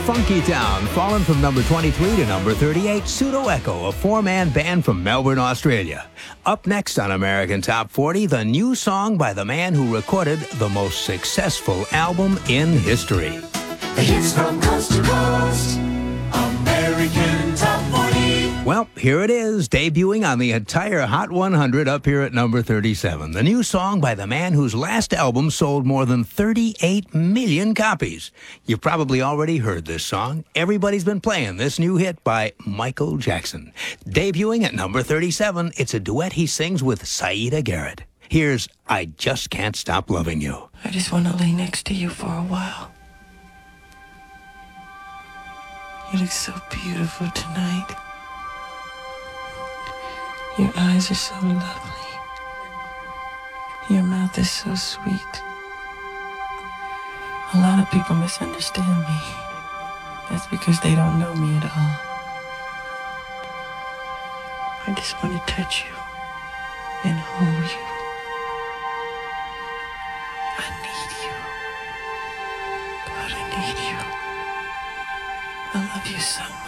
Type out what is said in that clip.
Funky Town, fallen from number 23 to number 38, Pseudo Echo, a four-man band from Melbourne, Australia. Up next on American Top 40, the new song by the man who recorded the most successful album in history. The hits from coast to coast, American Top 40. Well, here it is, debuting on the entire Hot 100 up here at number 37. The new song by the man whose last album sold more than 38 million copies. You've probably already heard this song. Everybody's been playing this new hit by Michael Jackson. Debuting at number 37, it's a duet he sings with Saida Garrett. Here's I Just Can't Stop Loving You. I just want to lay next to you for a while. You look so beautiful tonight. Your eyes are so lovely. Your mouth is so sweet. A lot of people misunderstand me. That's because they don't know me at all. I just want to touch you and hold you. I need you. God, I need you. I love you so much.